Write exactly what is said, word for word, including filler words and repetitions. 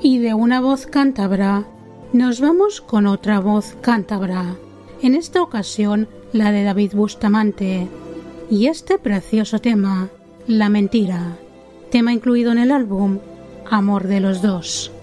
Y de una voz cántabra nos vamos con otra voz cántabra, en esta ocasión la de David Bustamante, y este precioso tema, La mentira, tema incluido en el álbum Amor de los dos.